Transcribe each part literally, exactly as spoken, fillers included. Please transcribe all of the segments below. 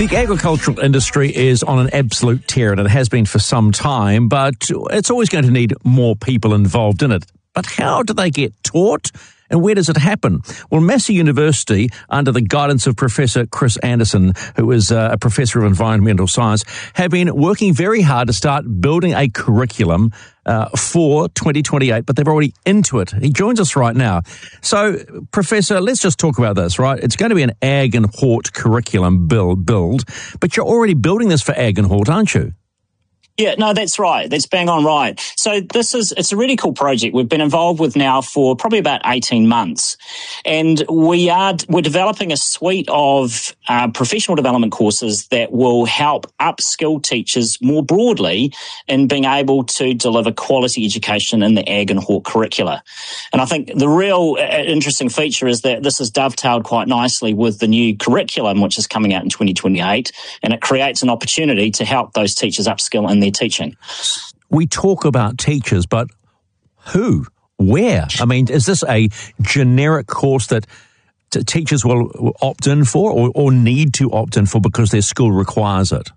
The agricultural industry is on an absolute tear, and it has been for some time, but it's always going to need more people involved in it. But how do they get taught, and where does it happen? Well, Massey University, under the guidance of Professor Chris Anderson, who is a professor of environmental science, have been working very hard to start building a curriculum uh, for twenty twenty-eight, but they're already into it. He joins us right now. So, Professor, let's just talk about this, right? It's going to be an ag and hort curriculum build, build, but you're already building this for ag and hort, aren't you? Yeah, no, that's right. That's bang on right. So this is, it's a really cool project we've been involved with now for probably about eighteen months. And we are, we're developing a suite of uh, professional development courses that will help upskill teachers more broadly in being able to deliver quality education in the ag and hort curricula. And I think the real uh, interesting feature is that this is dovetailed quite nicely with the new curriculum, which is coming out in twenty twenty-eight. And it creates an opportunity to help those teachers upskill in their teaching. We talk about teachers, but who? Where? I mean, is this a generic course that t- teachers will opt in for or, or need to opt in for because their school requires it?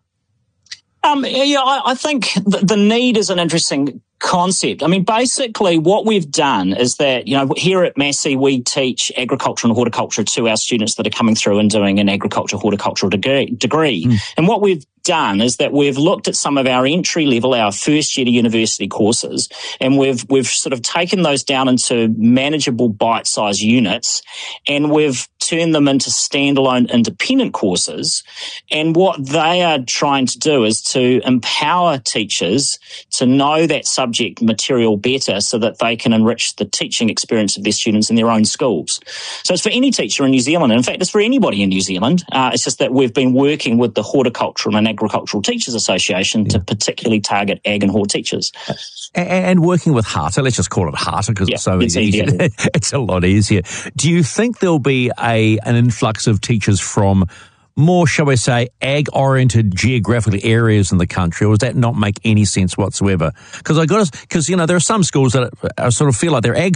Um, yeah, I, I think the, the need is an interesting concept. I mean, basically what we've done is that, you know, here at Massey, we teach agriculture and horticulture to our students that are coming through and doing an agriculture horticultural degree. degree. Mm. And what we've done is that we've looked at some of our entry level, our first year to university courses, and we've we've sort of taken those down into manageable bite-sized units, and we've turned them into standalone independent courses. And what they are trying to do is to empower teachers to know that subject material better so that they can enrich the teaching experience of their students in their own schools. So it's for any teacher in New Zealand. In fact, it's for anybody in New Zealand. Uh, it's just that we've been working with the Horticultural and Agricultural Teachers Association to particularly target ag and hort teachers. And, and working with HARTA, let's just call it HARTA because yeah, it's so it's easy. easier. It's a lot easier. Do you think there'll be a an influx of teachers from more, shall we say, ag-oriented geographical areas in the country, or does that not make any sense whatsoever? Because I got because you know there are some schools that are, sort of feel like they're ag